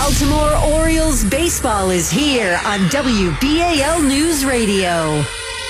Baltimore Orioles baseball is here on WBAL News Radio.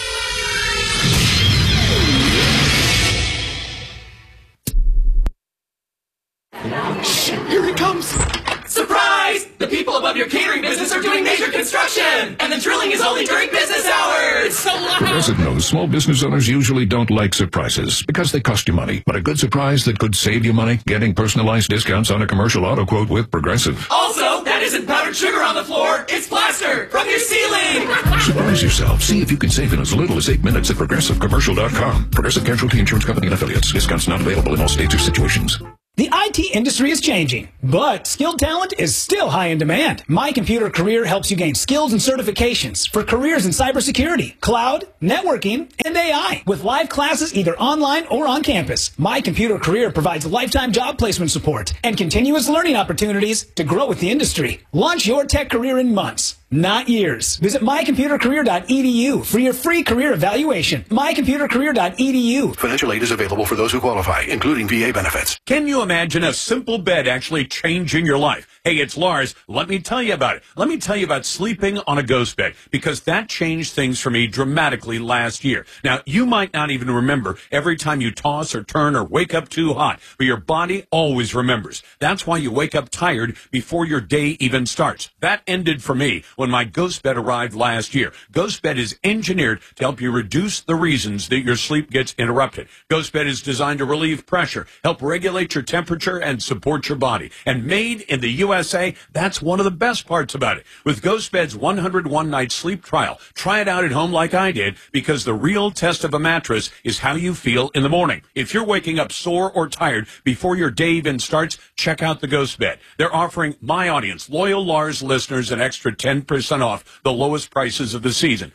Here he comes! Surprise! The people above your catering business are doing major construction! And the drilling is only during business hours! So loud! Progressive knows small business owners usually don't like surprises because they cost you money. But a good surprise that could save you money? Getting personalized discounts on a commercial auto quote with Progressive. Also, that isn't powdered sugar on the floor, it's plaster from your ceiling! Surprise yourself. See if you can save in as little as 8 minutes at ProgressiveCommercial.com. Progressive Casualty Insurance Company and Affiliates. Discounts not available in all states or situations. The IT industry is changing, but skilled talent is still high in demand. My Computer Career helps you gain skills and certifications for careers in cybersecurity, cloud, networking, and AI with live classes either online or on campus. My Computer Career provides lifetime job placement support and continuous learning opportunities to grow with the industry. Launch your tech career in months, not years. Visit mycomputercareer.edu for your free career evaluation. mycomputercareer.edu. Financial aid is available for those who qualify, including VA benefits. Can you imagine a simple bed actually changing your life? Hey, it's Lars. Let me tell you about it. Let me tell you about sleeping on a ghost bed, because that changed things for me dramatically last year. Now, you might not even remember every time you toss or turn or wake up too hot, but your body always remembers. That's why you wake up tired before your day even starts. That ended for me when my ghost bed arrived last year. Ghost bed is engineered to help you reduce the reasons that your sleep gets interrupted. Ghost bed is designed to relieve pressure, help regulate your temperature, and support your body. And made in the USA, that's one of the best parts about it. With Ghost Bed's 101-night sleep trial, try it out at home like I did, because the real test of a mattress is how you feel in the morning. If you're waking up sore or tired before your day even starts, check out the Ghost Bed. They're offering my audience, loyal Lars listeners, an extra 10% off the lowest prices of the season.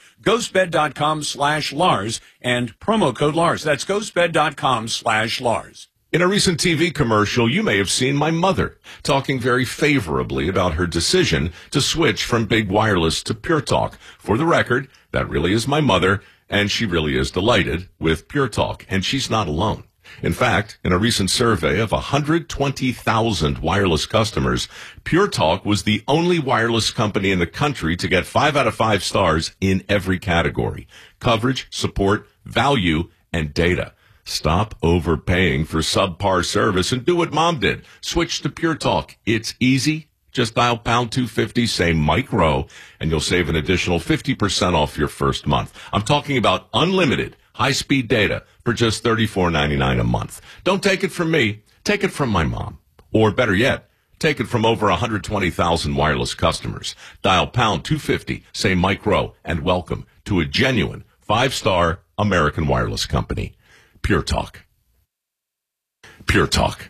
Ghostbed.com/Lars and promo code Lars. That's ghostbed.com/Lars. In a recent TV commercial, you may have seen my mother talking very favorably about her decision to switch from big wireless to Pure Talk. For the record, that really is my mother, and she really is delighted with Pure Talk, and she's not alone. In fact, in a recent survey of 120,000 wireless customers, Pure Talk was the only wireless company in the country to get 5 out of 5 stars in every category: coverage, support, value, and data. Stop overpaying for subpar service and do what Mom did. Switch to Pure Talk. It's easy. Just dial pound 250, say Mike Rowe, and you'll save an additional 50% off your first month. I'm talking about unlimited high-speed data for just $34.99 a month. Don't take it from me. Take it from my mom. Or better yet, take it from over 120,000 wireless customers. Dial pound 250, say Mike Rowe, and welcome to a genuine 5-star American wireless company. Pure Talk. Pure Talk.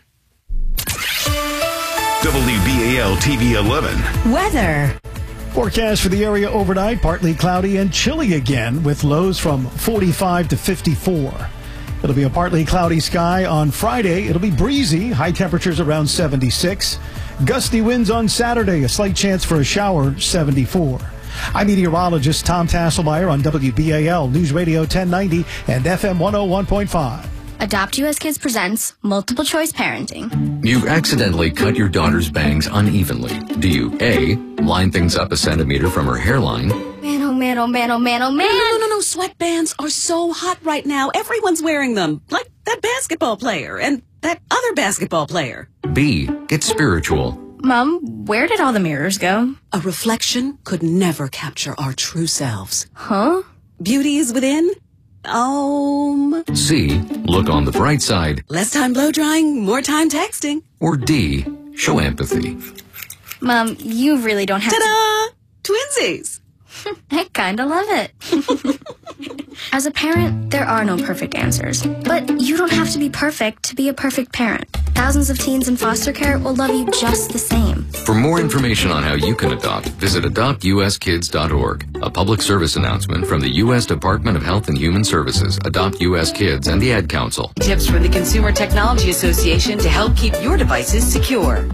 WBAL TV 11. Weather. Forecast for the area overnight, partly cloudy and chilly again with lows from 45 to 54. It'll be a partly cloudy sky on Friday. It'll be breezy, high temperatures around 76. Gusty winds on Saturday, a slight chance for a shower, 74. I'm meteorologist Tom Tasselmeyer on WBAL News Radio 1090 and FM 101.5. Adopt US Kids presents Multiple Choice Parenting. You've accidentally cut your daughter's bangs unevenly. Do you A, line things up a centimeter from her hairline? Man, oh man, oh man, oh man, oh man. No. Sweatbands are so hot right now. Everyone's wearing them. Like that basketball player and that other basketball player. B, get spiritual. Mom, where did all the mirrors go? A reflection could never capture our true selves. Huh? Beauty is within. C, look on the bright side. Less time blow drying, more time texting. Or D, show empathy. Mom, you really don't have Ta-da! Twinsies! I kinda love it. As a parent, there are no perfect answers. But you don't have to be perfect to be a perfect parent. Thousands of teens in foster care will love you just the same. For more information on how you can adopt, visit adoptuskids.org. A public service announcement from the U.S. Department of Health and Human Services, Adopt U.S. Kids, and the Ad Council. Tips from the Consumer Technology Association to help keep your devices secure.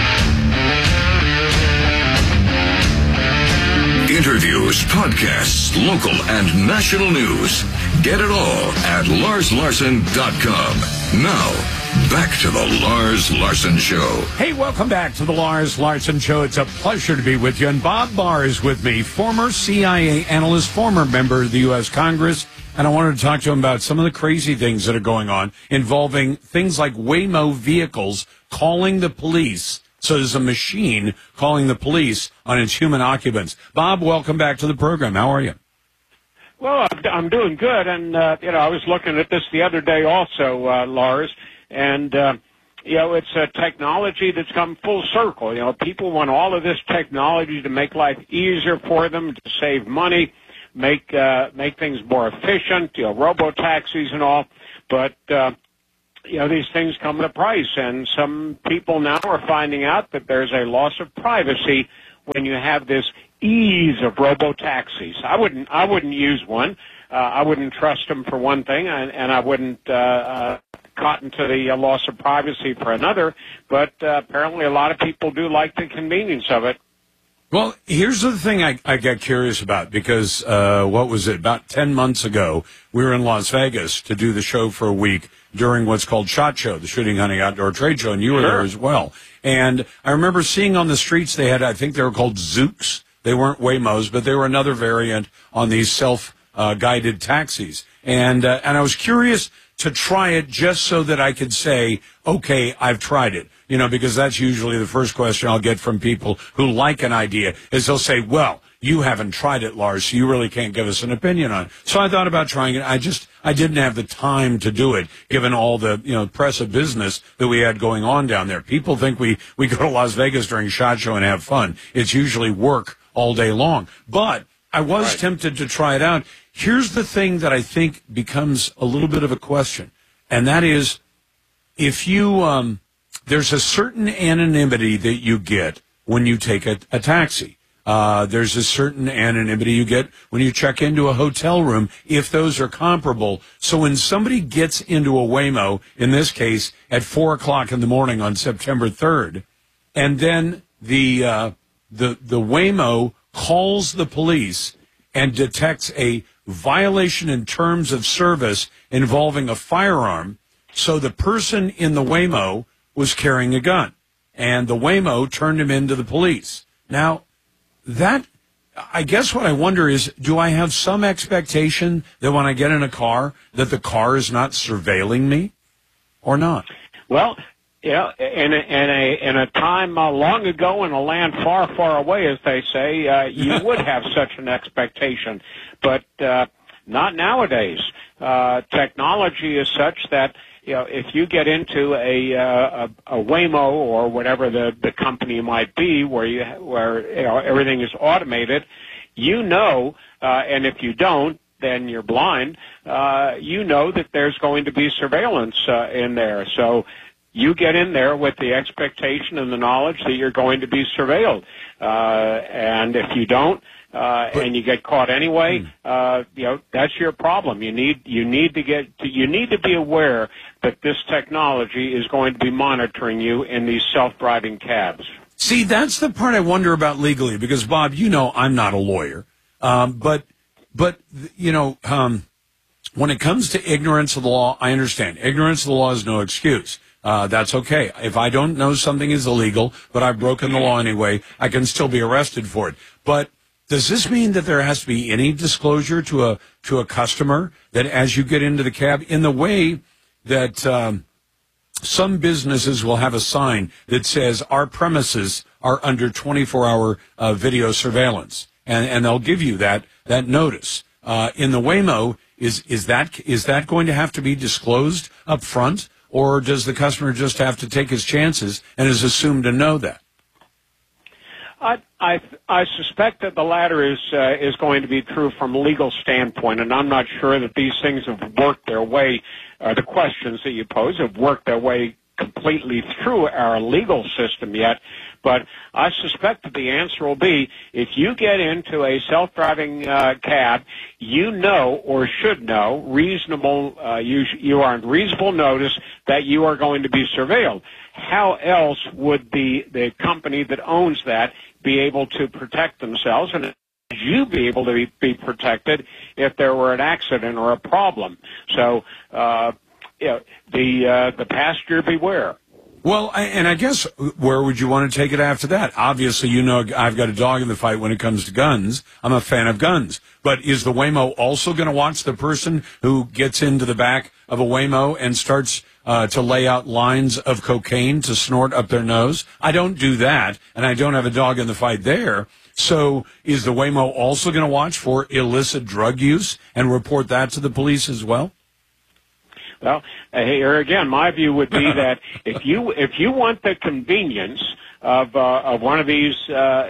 Interviews, podcasts, local, and national news. Get it all at LarsLarson.com. Now, back to the Lars Larson Show. Hey, welcome back to the Lars Larson Show. It's a pleasure to be with you. And Bob Barr is with me, former CIA analyst, former member of the U.S. Congress. And I wanted to talk to him about some of the crazy things that are going on involving things like Waymo vehicles calling the police. So there's a machine calling the police on its human occupants. Bob, welcome back to the program. How are you? Well, I'm doing good. And, I was looking at this the other day also, Lars. And, it's a technology that's come full circle. People want all of this technology to make life easier for them, to save money, make things more efficient, robo-taxis and all. But, these things come at a price, and some people now are finding out that there's a loss of privacy when you have this ease of robo-taxis. I wouldn't use one. I wouldn't trust them for one thing, and I wouldn't cotton to the loss of privacy for another. But apparently a lot of people do like the convenience of it. Well, here's the thing I got curious about, because what was it, about 10 months ago, we were in Las Vegas to do the show for a week during what's called SHOT Show, the Shooting Hunting Outdoor Trade Show, and you were there as well. And I remember seeing on the streets they had, I think they were called Zooks. They weren't Waymos, but they were another variant on these self-guided taxis. And I was curious to try it just so that I could say, okay, I've tried it. Because that's usually the first question I'll get from people who like an idea, is they'll say, well, you haven't tried it, Lars, so you really can't give us an opinion on it. So I thought about trying it. I didn't have the time to do it, given all the, press of business that we had going on down there. People think we go to Las Vegas during SHOT Show and have fun. It's usually work all day long. But I was tempted to try it out. Here's the thing that I think becomes a little bit of a question, and that is, if you, there's a certain anonymity that you get when you take a taxi. There's a certain anonymity you get when you check into a hotel room, if those are comparable. So when somebody gets into a Waymo, in this case, at 4 o'clock in the morning on September 3rd, and then the Waymo calls the police and detects a violation in terms of service involving a firearm, so the person in the Waymo was carrying a gun, and the Waymo turned him into the police. Now, I guess what I wonder is, do I have some expectation that when I get in a car, that the car is not surveilling me, or not? Well, in a time long ago in a land far, far away, as they say, you would have such an expectation, but not nowadays. Technology is such that, if you get into a Waymo or whatever the company might be, where everything is automated, and if you don't, then you're blind. That there's going to be surveillance in there. So you get in there with the expectation and the knowledge that you're going to be surveilled, and if you don't, and you get caught anyway, that's your problem. You need to be aware that this technology is going to be monitoring you in these self-driving cabs. See, that's the part I wonder about legally, because Bob, I'm not a lawyer, but when it comes to ignorance of the law, I understand. Ignorance of the law is no excuse. That's okay. If I don't know something is illegal, but I've broken the law anyway, I can still be arrested for it. But does this mean that there has to be any disclosure to a customer, that as you get into the cab, in the way that some businesses will have a sign that says our premises are under 24-hour video surveillance, and they'll give you that notice. In the Waymo, is that going to have to be disclosed up front, or does the customer just have to take his chances and is assumed to know that? I suspect that the latter is going to be true from a legal standpoint, and I'm not sure that these things have worked their way, the questions that you pose have worked their way completely through our legal system yet. But I suspect that the answer will be, if you get into a self-driving cab, or should know, you are on reasonable notice that you are going to be surveilled. How else would the company that owns that be able to protect themselves? And should you be able to be protected if there were an accident or a problem? So, the passenger beware. Well, and I guess where would you want to take it after that? Obviously, you know, I've got a dog in the fight when it comes to guns. I'm a fan of guns. But is the Waymo also going to watch the person who gets into the back of a Waymo and starts to lay out lines of cocaine to snort up their nose? I don't do that, and I don't have a dog in the fight there. So is the Waymo also going to watch for illicit drug use and report that to the police as well? Well, here again, my view would be that if you want the convenience of one of these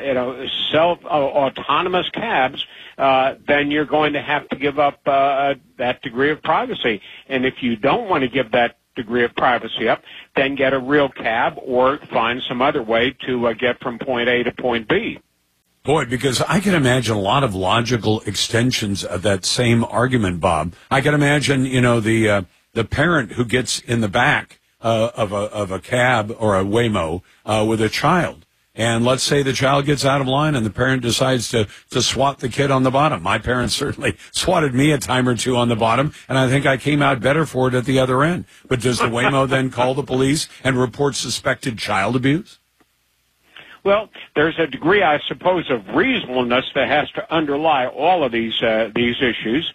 autonomous cabs, then you're going to have to give up that degree of privacy. And if you don't want to give that degree of privacy up, then get a real cab or find some other way to get from point A to point B. Boy, because I can imagine a lot of logical extensions of that same argument, Bob. I can imagine, the parent who gets in the back of a cab or a Waymo with a child. And let's say the child gets out of line and the parent decides to swat the kid on the bottom. My parents certainly swatted me a time or two on the bottom, and I think I came out better for it at the other end. But does the Waymo then call the police and report suspected child abuse? Well, there's a degree, I suppose, of reasonableness that has to underlie all of these issues.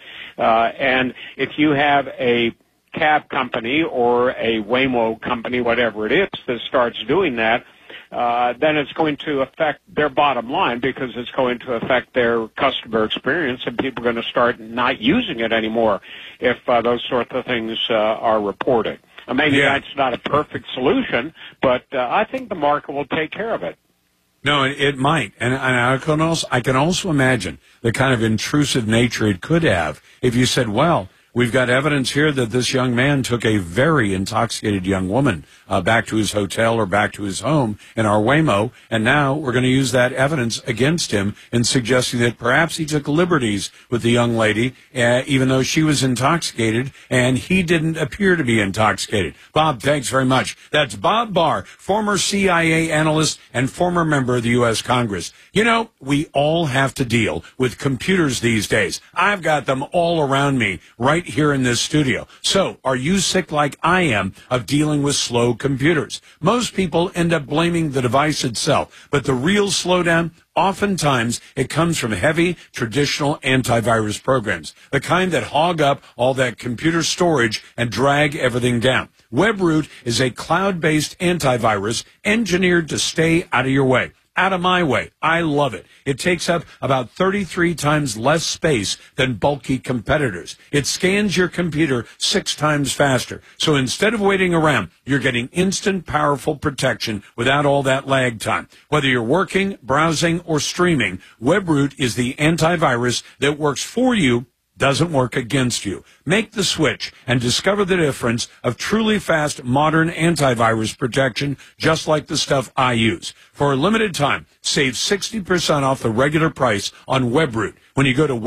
And if you have a cab company or a Waymo company, whatever it is, that starts doing that, then it's going to affect their bottom line because it's going to affect their customer experience, and people are going to start not using it anymore if those sorts of things are reported. Maybe that's not a perfect solution, but I think the market will take care of it. No, it might. And I can also imagine the kind of intrusive nature it could have if you said, well, we've got evidence here that this young man took a very intoxicated young woman back to his hotel or back to his home in our Waymo, and now we're going to use that evidence against him in suggesting that perhaps he took liberties with the young lady, even though she was intoxicated, and he didn't appear to be intoxicated. Bob, thanks very much. That's Bob Barr, former CIA analyst and former member of the U.S. Congress. You know, we all have to deal with computers these days. I've got them all around me right here in this studio. So, are you sick like I am of dealing with slow computers? Most people end up blaming the device itself, but the real slowdown, oftentimes it comes from heavy traditional antivirus programs, the kind that hog up all that computer storage and drag everything down. WebRoot is a cloud-based antivirus engineered to stay out of your way. Out of my way. I love it. It takes up about 33 times less space than bulky competitors. It scans your computer 6 times faster. So instead of waiting around, you're getting instant, powerful protection without all that lag time. Whether you're working, browsing, or streaming, WebRoot is the antivirus that works for you, doesn't work against you. Make the switch and discover the difference of truly fast, modern antivirus protection, just like the stuff I use. For a limited time, save 60% off the regular price on WebRoot when you go to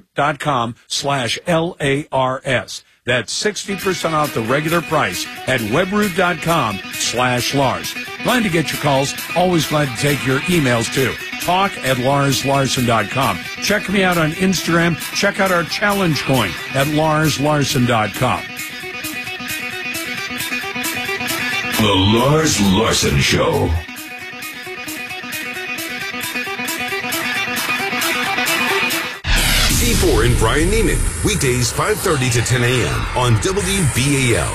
webroot.com/LARS. That's 60% off the regular price at webroot.com/Lars. Glad to get your calls. Always glad to take your emails, too. Talk@LarsLarson.com. Check me out on Instagram. Check out our challenge coin at LarsLarson.com. The Lars Larson Show. C4 and Brian Neiman, weekdays 5:30 to 10 a.m. on WBAL.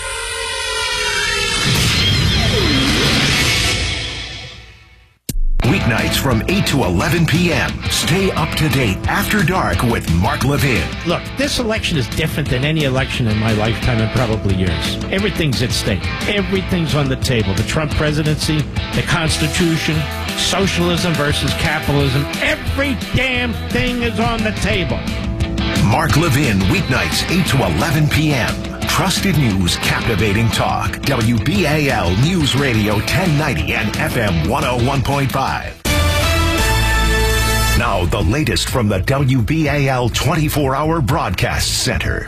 Weeknights from 8 to 11 p.m. Stay up to date after dark with Mark Levin. Look, this election is different than any election in my lifetime and probably yours. Everything's at stake. Everything's on the table. The Trump presidency, the Constitution, socialism versus capitalism. Every damn thing is on the table. Mark Levin, weeknights 8 to 11 p.m. Trusted news, captivating talk. WBAL News Radio 1090 and FM 101.5. Now, the latest from the WBAL 24-hour broadcast center.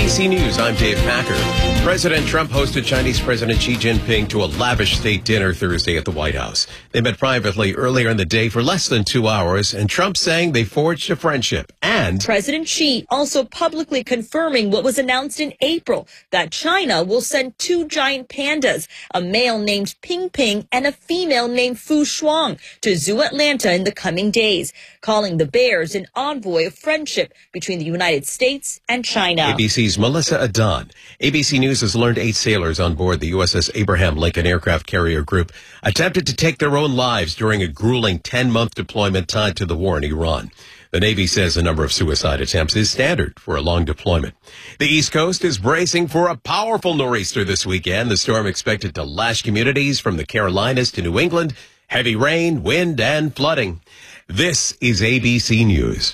ABC News, I'm Dave Packer. President Trump hosted Chinese President Xi Jinping to a lavish state dinner Thursday at the White House. They met privately earlier in the day for less than 2 hours, and Trump saying they forged a friendship. And President Xi also publicly confirming what was announced in April, that China will send 2 giant pandas, a male named Ping Ping and a female named Fu Shuang, to Zoo Atlanta in the coming days, calling the bears an envoy of friendship between the United States and China. ABC's Melissa Adon. ABC News has learned 8 sailors on board the USS Abraham Lincoln Aircraft Carrier Group attempted to take their own lives during a grueling 10-month deployment tied to the war in Iran. The Navy says the number of suicide attempts is standard for a long deployment. The East Coast is bracing for a powerful nor'easter this weekend. The storm expected to lash communities from the Carolinas to New England. Heavy rain, wind, and flooding. This is ABC News.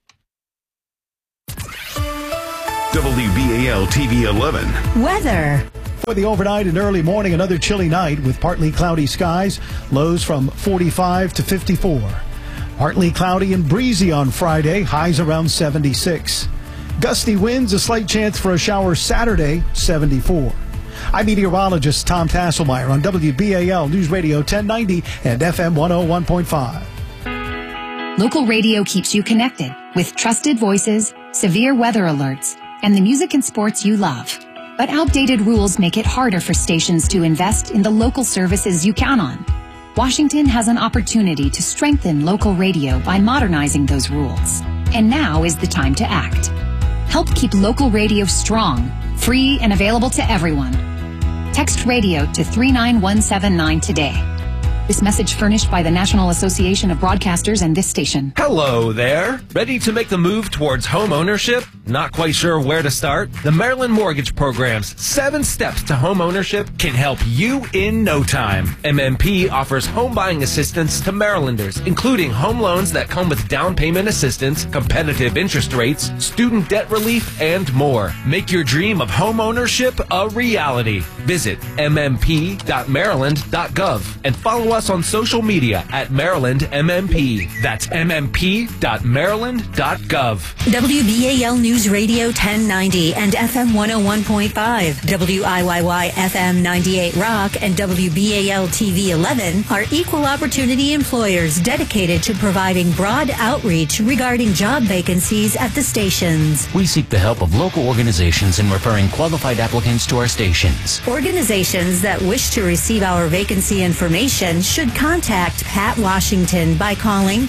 WBAL TV 11. Weather. For the overnight and early morning, another chilly night with partly cloudy skies, lows from 45 to 54. Partly cloudy and breezy on Friday, highs around 76. Gusty winds, a slight chance for a shower Saturday, 74. I'm meteorologist Tom Tasselmeyer on WBAL News Radio 1090 and FM 101.5. Local radio keeps you connected with trusted voices, severe weather alerts, and the music and sports you love. But outdated rules make it harder for stations to invest in the local services you count on. Washington has an opportunity to strengthen local radio by modernizing those rules. And now is the time to act. Help keep local radio strong, free, and available to everyone. Text radio to 39179 today. This message furnished by the National Association of Broadcasters and this station. Hello there. Ready to make the move towards home ownership? Not quite sure where to start? The Maryland Mortgage Program's 7 Steps to Home Ownership can help you in no time. MMP offers home buying assistance to Marylanders, including home loans that come with down payment assistance, competitive interest rates, student debt relief, and more. Make your dream of home ownership a reality. Visit mmp.maryland.gov and follow us on social media at Maryland MMP. That's mmp.maryland.gov. WBAL News Radio 1090 and FM 101.5, WIYY FM 98 Rock, and WBAL TV 11 are equal opportunity employers dedicated to providing broad outreach regarding job vacancies at the stations. We seek the help of local organizations in referring qualified applicants to our stations. Organizations that wish to receive our vacancy information should contact Pat Washington by calling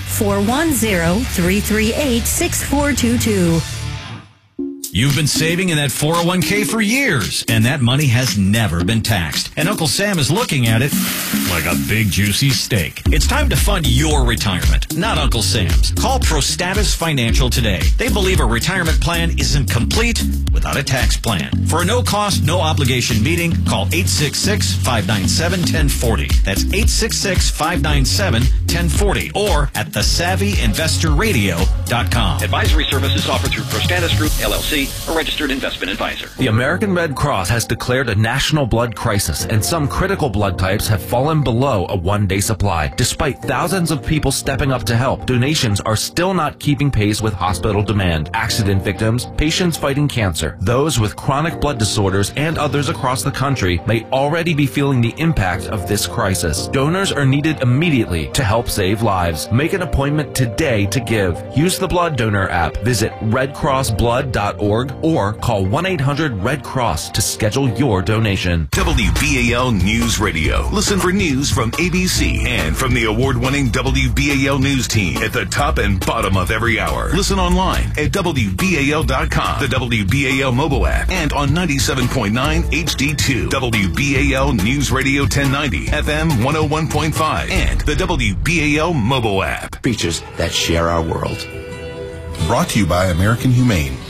410-338-6422. You've been saving in that 401k for years, and that money has never been taxed. And Uncle Sam is looking at it like a big, juicy steak. It's time to fund your retirement, not Uncle Sam's. Call ProStatus Financial today. They believe a retirement plan isn't complete without a tax plan. For a no-cost, no-obligation meeting, call 866-597-1040. That's 866-597-1040 or at thesavvyinvestorradio.com. Advisory services offered through ProStatus Group, LLC, a registered investment advisor. The American Red Cross has declared a national blood crisis, and some critical blood types have fallen below a one-day supply. Despite thousands of people stepping up to help, donations are still not keeping pace with hospital demand. Accident victims, patients fighting cancer, those with chronic blood disorders, and others across the country may already be feeling the impact of this crisis. Donors are needed immediately to help save lives. Make an appointment today to give. Use the Blood Donor app. Visit redcrossblood.org or call 1-800-RED-CROSS to schedule your donation. WBAL News Radio. Listen for news from ABC and from the award-winning WBAL News team at the top and bottom of every hour. Listen online at WBAL.com, the WBAL mobile app, and on 97.9 HD2, WBAL News Radio 1090, FM 101.5, and the WBAL mobile app. Creatures that share our world. Brought to you by American Humane.